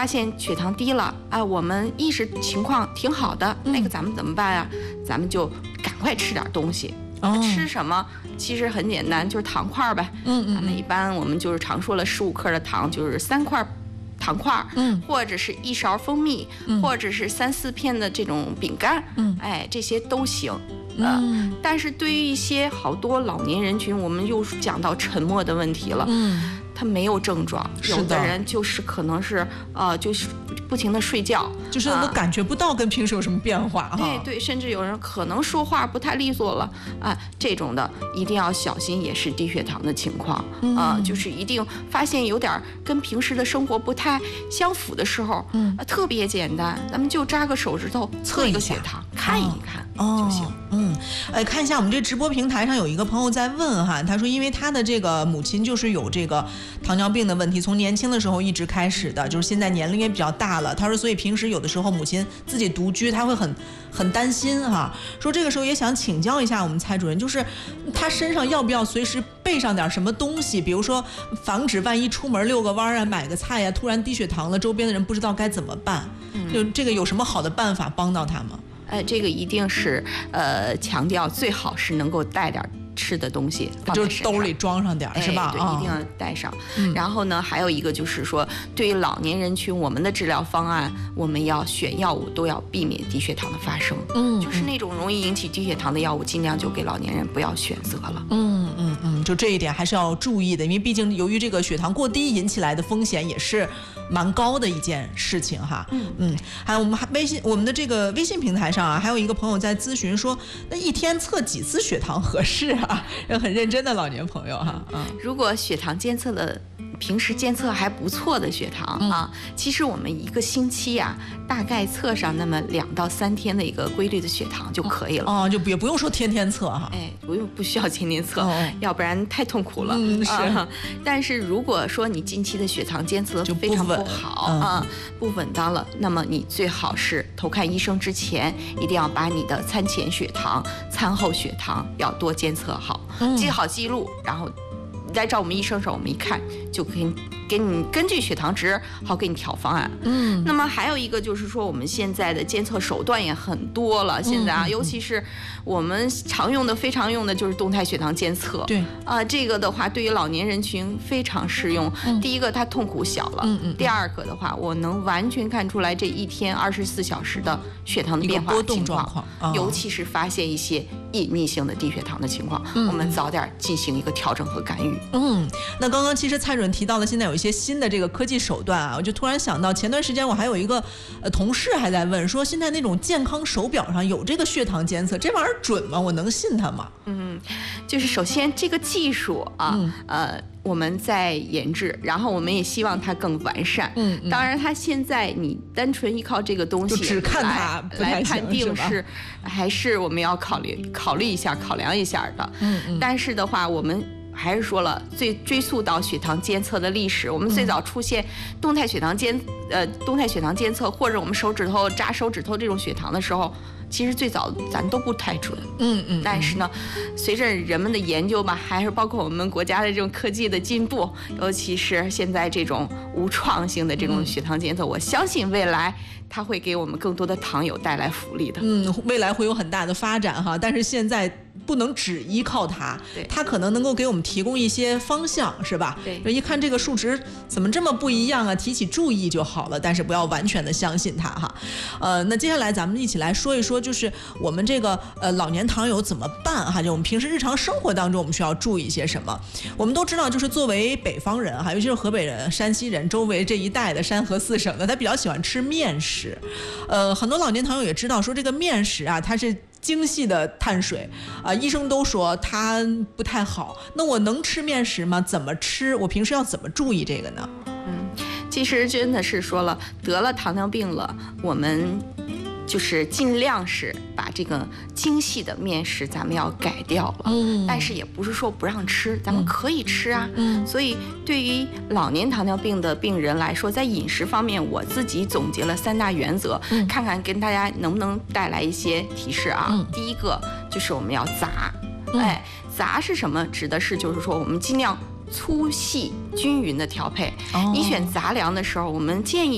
发现血糖低了啊，我们意识情况挺好的，那个咱们怎么办啊？咱们就赶快吃点东西。吃什么？其实很简单，就是糖块呗。咱们一般我们就是常说了15克的糖，就是3块糖块，或者是1勺蜂蜜，或者是3、4片的这种饼干，哎，这些都行。但是对于一些好多老年人群，我们又讲到沉默的问题了。他没有症状，有的人就是可能是就是不停的睡觉， 就是都感觉不到跟平时有什么变化哈。 对，甚至有人可能说话不太利索了啊，这种的一定要小心，也是低血糖的情况就是一定发现有点跟平时的生活不太相符的时候，特别简单，咱们就扎个手指头测一个血糖，看一看就行。 看一下我们这直播平台上有一个朋友在问哈，他说因为他的这个母亲就是有这个糖尿病的问题，从年轻的时候一直开始的，就是现在年龄也比较大了。他说所以平时有的时候母亲自己独居，他会很担心哈。说这个时候也想请教一下我们蔡主任，就是他身上要不要随时备上点什么东西，比如说防止万一出门遛个弯啊，买个菜啊，突然低血糖了，周边的人不知道该怎么办。就这个有什么好的办法帮到他吗？ 这个一定是强调最好是能够带点吃的东西， 就是兜里装上点是吧？ 对，一定要带上。然后呢，还有一个就是说，对于老年人群，我们的治疗方案，我们要选药物都要避免低血糖的发生。就是那种容易引起低血糖的药物，尽量就给老年人不要选择了。 就这一点还是要注意的，因为毕竟由于这个血糖过低引起来的风险也是蛮高的一件事情哈。还有我们的这个微信平台上啊，还有一个朋友在咨询说，那一天测几次血糖合适啊？很认真的老年朋友哈。 如果血糖监测的平时监测还不错的血糖其实我们1个星期大概测上那么2到3天的一个规律的血糖就可以了。 就也不用说天天测哈。 不需要天天测，要不然太痛苦了。但是如果说你近期的血糖监测非常不好不稳当了，那么你最好是头看医生之前，一定要把你的餐前血糖、餐后血糖要多监测好，记好记录，然后来找我们医生的时候，我们一看就可以给你根据血糖值好给你调方案。那么还有一个就是说，我们现在的监测手段也很多了。现在尤其是我们非常用的就是动态血糖监测。 对这个的话对于老年人群非常适用。第一个，它痛苦小了。第二个的话，我能完全看出来这一天24小时的血糖的变化情况，尤其是发现一些隐匿性的低血糖的情况，我们早点进行一个调整和干预。 那刚刚其实蔡主任提到了现在有一些新的这个科技手段啊，我就突然想到前段时间我还有一个同事还在问说，现在那种健康手表上有这个血糖监测，这玩意儿准吗？我能信它吗？ 就是首先这个技术我们在研制，然后我们也希望它更完善。当然它现在你单纯依靠这个东西就只看它来判定是还是我们要考虑一下、考量一下的。但是的话，我们还是说了，追溯到血糖监测的历史，我们最早出现动态血糖监测，或者我们扎手指头这种血糖的时候，其实最早咱都不太准。但是呢，随着人们的研究吧，还是包括我们国家的这种科技的进步，尤其是现在这种无创性的这种血糖监测，我相信未来它会给我们更多的糖友带来福利的。 未来会有很大的发展哈，但是现在不能只依靠它，它可能能够给我们提供一些方向，是吧？ 对， 一看这个数值怎么这么不一样啊，提起注意就好了，但是不要完全的相信它哈。那接下来咱们一起来说一说，就是我们这个老年糖友怎么办哈？就我们平时日常生活当中，我们需要注意些什么？我们都知道，就是作为北方人哈，尤其是河北人、山西人周围这一带的山河4省的，他比较喜欢吃面食。很多老年糖友也知道说，这个面食啊，它是精细的碳水医生都说它不太好。那我能吃面食吗？怎么吃？我平时要怎么注意这个呢？ 其实真的是说了，得了糖尿病了，我们就是尽量是把这个精细的面食咱们要改掉了。但是也不是说不让吃，咱们可以吃啊。所以对于老年糖尿病的病人来说，在饮食方面，我自己总结了3大原则，看看跟大家能不能带来一些提示啊。第一个就是我们要杂。杂是什么？指的是就是说我们尽量粗细均匀的调配。你选杂粮的时候，我们建议